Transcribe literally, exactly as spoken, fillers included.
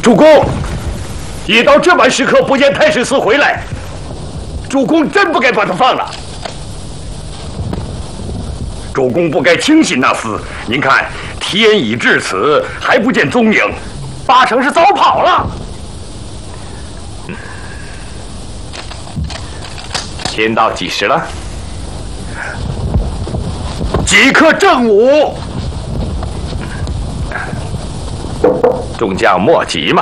主公，一到这般时刻不见太师司回来，主公真不该把他放了。主公不该轻信那厮。您看，天已至此，还不见踪影，八成是早跑了。天到几时了？即刻正午。众将莫急嘛。